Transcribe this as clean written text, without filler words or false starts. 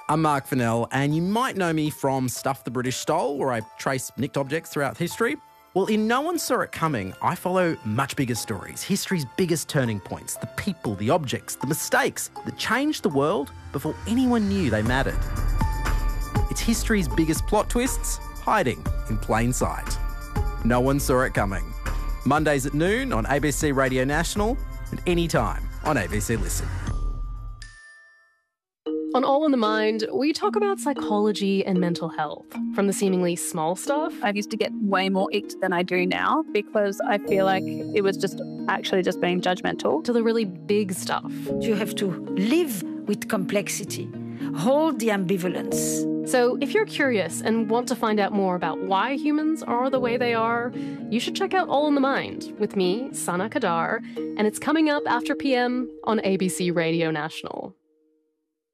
I'm Mark Fennell, and you might know me from Stuff the British Stole, where I trace nicked objects throughout history. Well, in No One Saw It Coming, I follow much bigger stories, history's biggest turning points, the people, the objects, the mistakes that changed the world before anyone knew they mattered. It's history's biggest plot twists, hiding in plain sight. No One Saw It Coming. Mondays at noon on ABC Radio National and anytime on ABC Listen. On All in the Mind, we talk about psychology and mental health, from the seemingly small stuff. I used to get way more icked than I do now because I feel like it was just actually just being judgmental. To the really big stuff. You have to live with complexity, hold the ambivalence. So if you're curious and want to find out more about why humans are the way they are, you should check out All in the Mind with me, Sana Kadar, and it's coming up after PM on ABC Radio National.